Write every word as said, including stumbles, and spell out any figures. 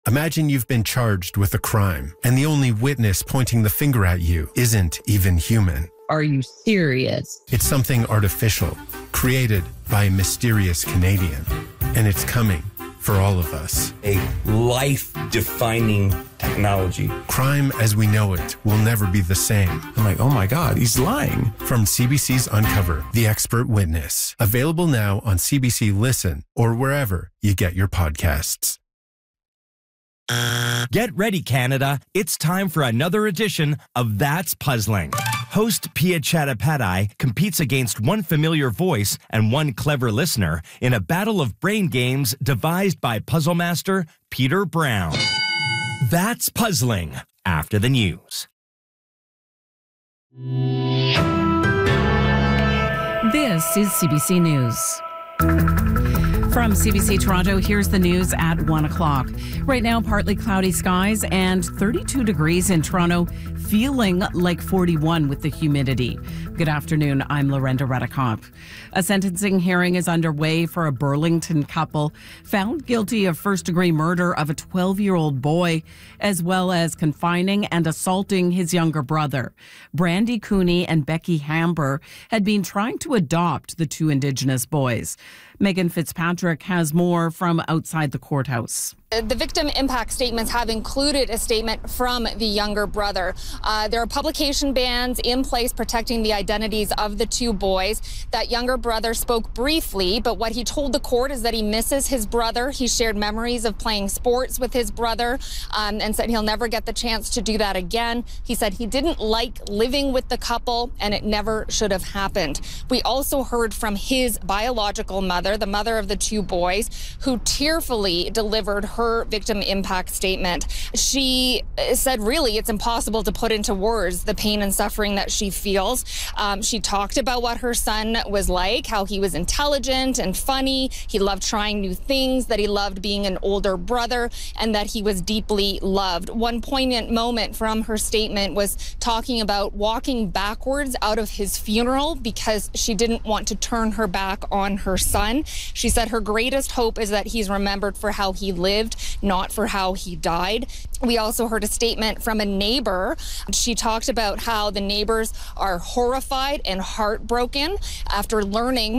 Imagine you've been charged with a crime, and the only witness pointing the finger at you isn't even human. Are you serious? It's something artificial, created by a mysterious Canadian. And it's coming for all of us. A life-defining technology. Crime as we know it will never be the same. I'm like, oh my God, he's lying. From C B C's Uncover, The Expert Witness. Available now on C B C Listen or wherever you get your podcasts. Get ready, Canada. It's time for another edition of That's Puzzling. Host Pia Chattopadhyay competes against one familiar voice and one clever listener in a battle of brain games devised by puzzle master Peter Brown. That's Puzzling, after the news. This is C B C News. From C B C Toronto, here's the news at one o'clock. Right now, partly cloudy skies and thirty-two degrees in Toronto, feeling like forty-one with the humidity. Good afternoon, I'm Lorenda Redekop. A sentencing hearing is underway for a Burlington couple found guilty of first-degree murder of a twelve-year-old boy, as well as confining and assaulting his younger brother. Brandy Cooney and Becky Hamber had been trying to adopt the two Indigenous boys. Megan Fitzpatrick has more from outside the courthouse. The victim impact statements have included a statement from the younger brother. Uh, there are publication bans in place protecting the identities of the two boys. That younger brother spoke briefly, but what he told the court is that he misses his brother. He shared memories of playing sports with his brother um, and said he'll never get the chance to do that again. He said he didn't like living with the couple and it never should have happened. We also heard from his biological mother, the mother of the two boys, who tearfully delivered her Her victim impact statement. She said, really, it's impossible to put into words the pain and suffering that she feels. Um, she talked about what her son was like, how he was intelligent and funny. He loved trying new things, that he loved being an older brother, and that he was deeply loved. One poignant moment from her statement was talking about walking backwards out of his funeral because she didn't want to turn her back on her son. She said her greatest hope is that he's remembered for how he lived, not for how he died. We also heard a statement from a neighbor. She talked about how the neighbors are horrified and heartbroken after learning